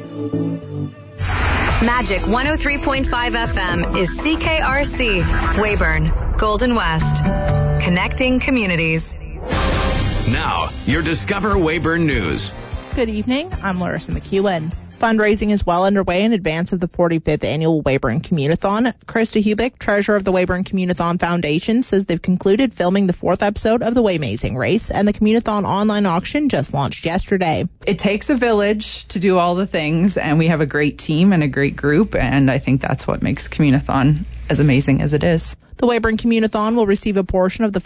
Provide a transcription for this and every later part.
Magic 103.5 FM is CKRC, Weyburn, Golden West. Connecting communities. Now, your Discover Weyburn News. Good evening. I'm Larissa McEwen. Fundraising is well underway in advance of the 45th annual Weyburn Communathon. Krista Hubick, treasurer of the Weyburn Communathon Foundation, says they've concluded filming the 4th episode of the Waymazing race, and the Communathon online auction just launched yesterday. It takes a village to do all the things, and we have a great team and a great group, and I think that's what makes Communathon as amazing as it is. The Weyburn Communathon will receive a portion of the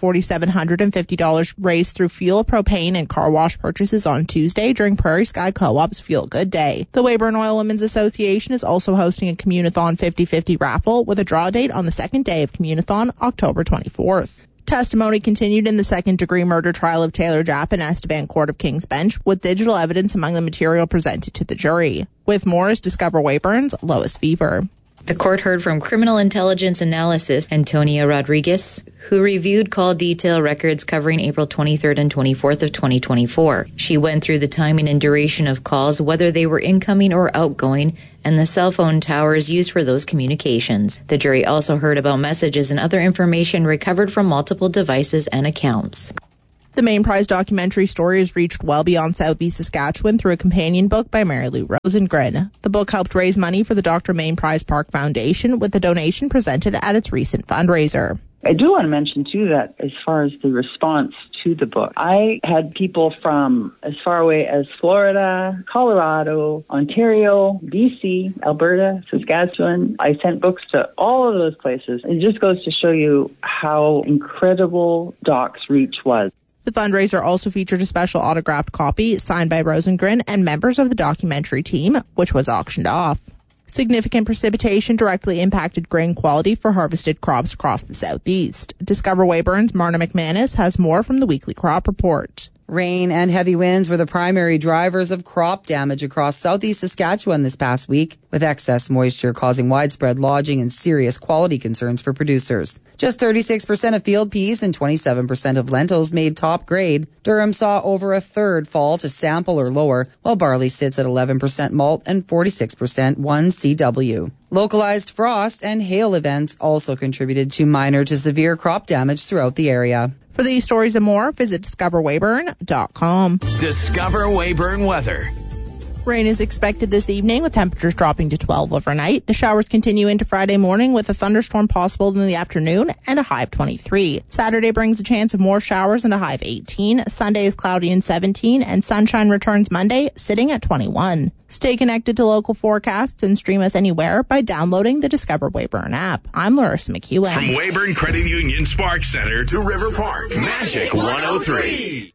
$4,750 raised through fuel, propane, and car wash purchases on Tuesday during Prairie Sky Co-op's Feel Good Day. The Weyburn Oil Women's Association is also hosting a Communathon 50-50 raffle with a draw date on the second day of Communathon, October 24th. Testimony continued in the second-degree murder trial of Taylor Japp in Estevan Court of King's Bench, with digital evidence among the material presented to the jury. With more is Discover Weyburn's Lois Fever. The court heard from criminal intelligence analysis Antonia Rodriguez, who reviewed call detail records covering April 23rd and 24th of 2024. She went through the timing and duration of calls, whether they were incoming or outgoing, and the cell phone towers used for those communications. The jury also heard about messages and other information recovered from multiple devices and accounts. The Main Prize documentary story has reached well beyond southeast Saskatchewan through a companion book by Mary Lou Rosengren. The book helped raise money for the Dr. Main Prize Park Foundation, with the donation presented at its recent fundraiser. I do want to mention, too, that as far as the response to the book, I had people from as far away as Florida, Colorado, Ontario, BC, Alberta, Saskatchewan. I sent books to all of those places. It just goes to show you how incredible Doc's reach was. The fundraiser also featured a special autographed copy signed by Rosengren and members of the documentary team, which was auctioned off. Significant precipitation directly impacted grain quality for harvested crops across the southeast. Discover Weyburn's Marna McManus has more from the weekly crop report. Rain and heavy winds were the primary drivers of crop damage across southeast Saskatchewan this past week, with excess moisture causing widespread lodging and serious quality concerns for producers. Just 36% of field peas and 27% of lentils made top grade. Durham saw over a third fall to sample or lower, while barley sits at 11% malt and 46% 1CW. Localized frost and hail events also contributed to minor to severe crop damage throughout the area. For these stories and more, visit discoverweyburn.com. Discover Weyburn weather. Rain is expected this evening, with temperatures dropping to 12 overnight. The showers continue into Friday morning, with a thunderstorm possible in the afternoon and a high of 23. Saturday brings a chance of more showers and a high of 18. Sunday is cloudy and 17, and sunshine returns Monday, sitting at 21. Stay connected to local forecasts and stream us anywhere by downloading the Discover Weyburn app. I'm Larissa McEwen. From Weyburn Credit Union Spark Center to River Park, Magic 103.